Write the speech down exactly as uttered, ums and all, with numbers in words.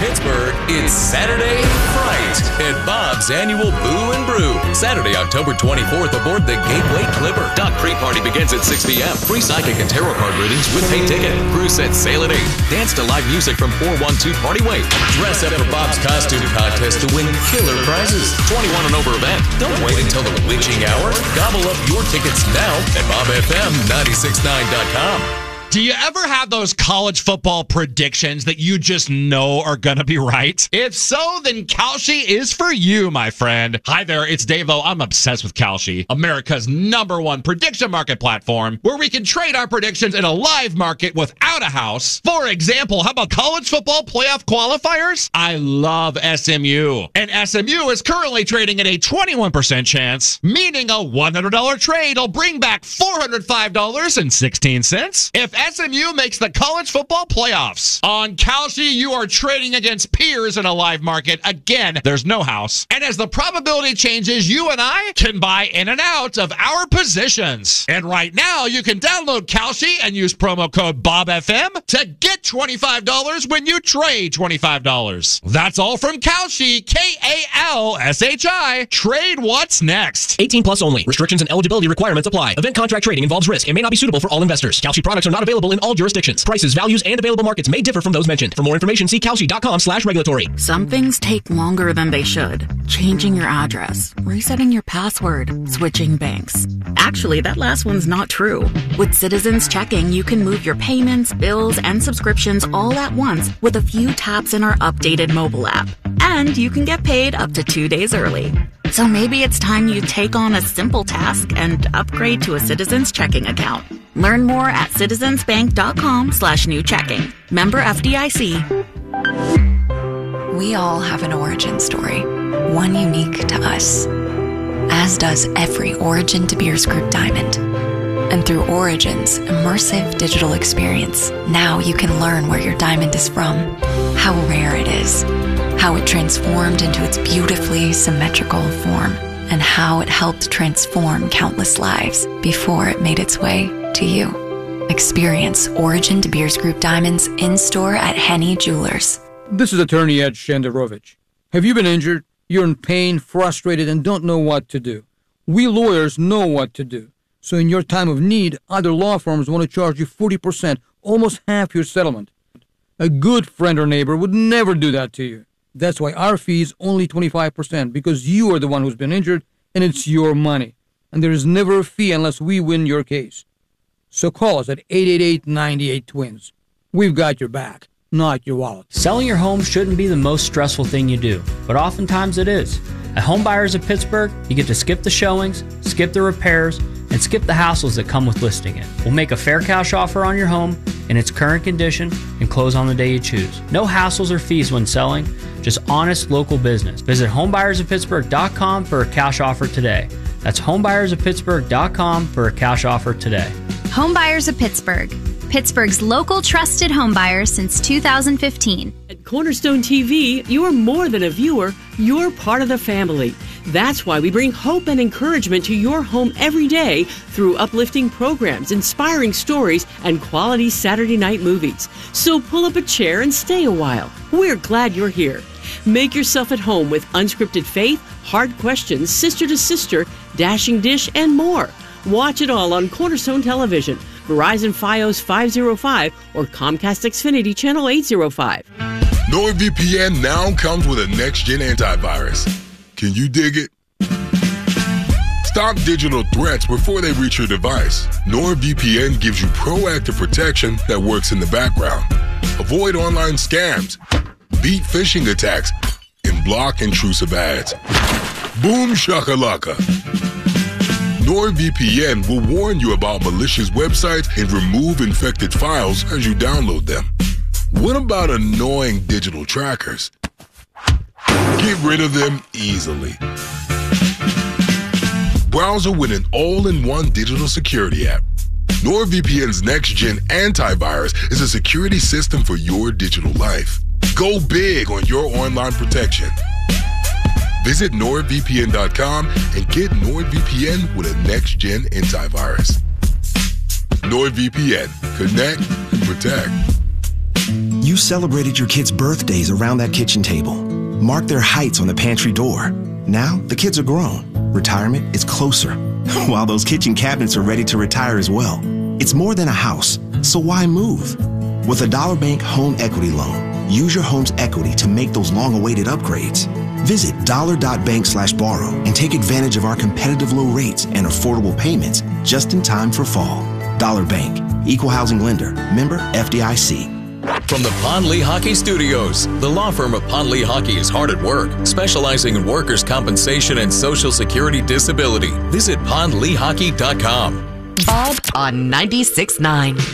Pittsburgh, it's Saturday Fright at Bob's annual Boo and Brew. Saturday, October twenty-fourth aboard the Gateway Clipper. Dock pre-party begins at six p.m. Free psychic and tarot card readings with paid ticket. Brew sets sail at eight. Dance to live music from four one two Party Way. Dress up for Bob's costume contest to win killer prizes. twenty-one and over event. Don't wait until the witching hour. Gobble up your tickets now at bob f m nine six nine dot com. Do you ever have those college football predictions that you just know are going to be right? If so, then Kalshi is for you, my friend. Hi there, it's Dave-O. I'm obsessed with Kalshi, America's number one prediction market platform where we can trade our predictions in a live market without a house. For example, how about college football playoff qualifiers? I love S M U. And S M U is currently trading at a twenty-one percent chance, meaning a one hundred dollars trade will bring back four hundred five dollars and sixteen cents. If S M U makes the college football playoffs. On Kalshi, you are trading against peers in a live market. Again, there's no house. And as the probability changes, you and I can buy in and out of our positions. And right now, you can download Kalshi and use promo code BobFM to get twenty-five dollars when you trade twenty-five dollars. That's all from Kalshi, K A L S H I. Trade what's next. eighteen plus only. Restrictions and eligibility requirements apply. Event contract trading involves risk and may not be suitable for all investors. Kalshi products are not available in all jurisdictions. Prices, values, and available markets may differ from those mentioned. For more information, see kalshi.com slash regulatory. Some things take longer than they should. Changing your address, resetting your password, switching banks. Actually, that last one's not true. With Citizens Checking, you can move your payments, bills, and subscriptions all at once with a few taps in our updated mobile app. And you can get paid up to two days early. So maybe it's time you take on a simple task and upgrade to a Citizens Checking account. Learn more at citizensbank.com slash new checking. Member F D I C. We all have an origin story, one unique to us, as does every Origin De Beers Group diamond. And through Origin's immersive digital experience, now you can learn where your diamond is from, how rare it is, how it transformed into its beautifully symmetrical form, and how it helped transform countless lives before it made its way to you. Experience Origin De Beers Group diamonds in-store at Henny Jewelers. This is attorney Ed Shenderovich. Have you been injured? You're in pain, frustrated, and don't know what to do. We lawyers know what to do. So in your time of need, other law firms want to charge you forty percent, almost half your settlement. A good friend or neighbor would never do that to you. That's why our fee is only twenty-five percent, because you are the one who's been injured, and it's your money. And there is never a fee unless we win your case. So call us at eight eight eight, nine eight twins. We've got your back, not your wallet. Selling your home shouldn't be the most stressful thing you do, but oftentimes it is. At Home Buyers of Pittsburgh, you get to skip the showings, skip the repairs, and skip the hassles that come with listing it. We'll make a fair cash offer on your home in its current condition and close on the day you choose. No hassles or fees when selling, just honest local business. Visit home buyers of pittsburgh dot com for a cash offer today. That's home buyers of pittsburgh dot com for a cash offer today. Home Buyers of Pittsburgh, Pittsburgh's local trusted home buyer since two thousand fifteen. At Cornerstone T V, you are more than a viewer, you're part of the family. That's why we bring hope and encouragement to your home every day through uplifting programs, inspiring stories, and quality Saturday night movies. So pull up a chair and stay a while. We're glad you're here. Make yourself at home with unscripted faith, hard questions, sister to sister, dashing dish, and more. Watch it all on Cornerstone Television, Verizon Fios five oh five, or Comcast Xfinity Channel eight oh five. NordVPN now comes with a next-gen antivirus. Can you dig it? Stop digital threats before they reach your device. NordVPN gives you proactive protection that works in the background. Avoid online scams, beat phishing attacks, and block intrusive ads. Boom shakalaka. NordVPN will warn you about malicious websites and remove infected files as you download them. What about annoying digital trackers? Get rid of them easily. Browser with an all-in-one digital security app. NordVPN's next-gen antivirus is a security system for your digital life. Go big on your online protection. Visit nord v p n dot com and get NordVPN with a next-gen antivirus. NordVPN. Connect and protect. You celebrated your kids' birthdays around that kitchen table, marked their heights on the pantry door. Now, the kids are grown. Retirement is closer, while those kitchen cabinets are ready to retire as well. It's more than a house, so why move? With a Dollar Bank Home Equity Loan, use your home's equity to make those long-awaited upgrades. Visit dollar.bank slash borrow and take advantage of our competitive low rates and affordable payments just in time for fall. Dollar Bank, Equal Housing Lender, member F D I C. From the Pond Lehocky Studios, the law firm of Pond Lehocky is hard at work, specializing in workers' compensation and Social Security disability. Visit pond lehocky dot com. Bob on ninety-six point nine.